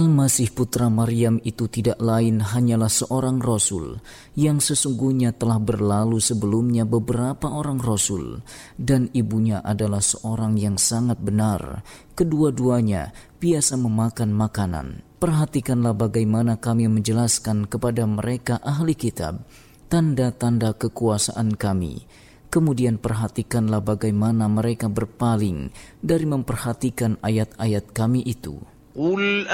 Al-Masih putra Maryam itu tidak lain hanyalah seorang rasul yang sesungguhnya telah berlalu sebelumnya beberapa orang rasul, dan ibunya adalah seorang yang sangat benar. Kedua-duanya biasa memakan makanan. Perhatikanlah bagaimana kami menjelaskan kepada mereka ahli kitab tanda-tanda kekuasaan kami. Kemudian perhatikanlah bagaimana mereka berpaling dari memperhatikan ayat-ayat kami itu. قل